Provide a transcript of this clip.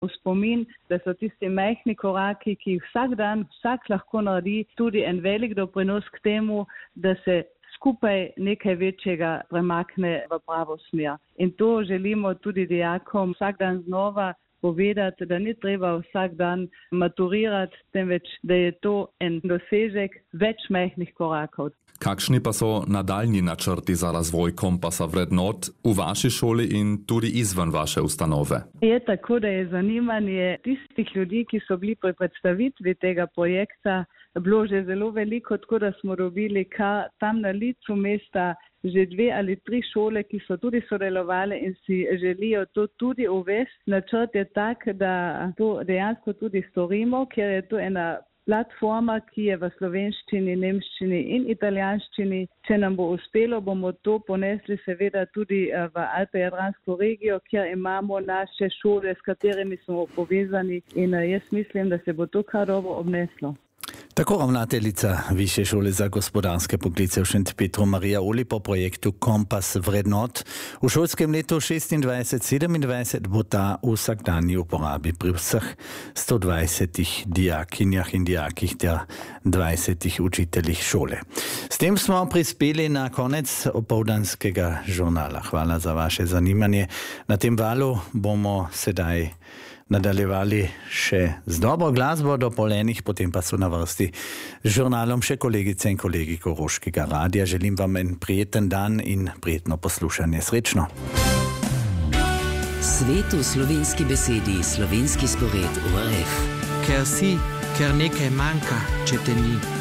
v spomin, da so tisti majhni koraki, ki jih vsak dan vsak lahko naredi, tudi en velik doprinos k temu, da se skupaj nekaj večjega premakne v pravo smer. In to želimo tudi dijakom vsak dan znova povedati, da ni treba vsak dan maturirati, temveč da je to en dosežek več majhnih korakov. Kakšni pa so nadaljnji načrti za razvoj kompasa vrednot v vaši šoli in tudi izven vaše ustanove? Je tako, da je zanimanje tistih ljudi, ki so bili pri predstavitvi tega projekta, bilo že zelo veliko, tako da smo dobili tam na licu mesta že 2 ali 3 šole, ki so tudi sodelovali in si želijo to tudi uvesti. Načrt je tak, da to dejansko tudi storimo, ker je to ena platforma, ki je v slovenščini, nemščini in italijanščini. Če nam bo uspelo, bomo to ponesli seveda tudi v Alpe-Jadransko regijo, kjer imamo naše šole, s katerimi smo povezani in jaz mislim, da se bo to kar dobro obneslo. Tako ravnateljica Višje šole za gospodarske poklice v Šentpetru Marija Oli po projektu Kompas vrednot. V šolskem letu 26-27 bo ta v vsakdanji uporabi pri vseh 120 dijakinjah in dijakih ter 20 učiteljih šole. S tem smo prispeli na konec opoldanskega žurnala. Hvala za vaše zanimanje. Na tem valu bomo sedaj nadaljevali še z dobro glasbo do pol enih, potem pa so na vrsti z žurnalom še kolegice in kolegi Koroškega radia. Želim vam en prijeten dan in prijetno poslušanje. Srečno! Svet v slovenski besedi, slovenski spored ORF. Ker si, ker nekaj manjka, če te ni.